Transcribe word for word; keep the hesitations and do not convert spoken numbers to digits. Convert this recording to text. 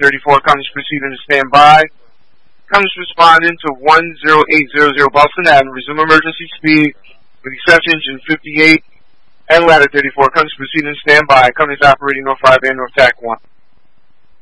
thirty-four, Cummins proceeding to stand by. Cummins responding to one zero eight zero zero Boston Avenue. Resume emergency speed with exception engine fifty-eight and ladder thirty-four. Cummins proceeding to stand by. Cummins operating North five and North Tack one.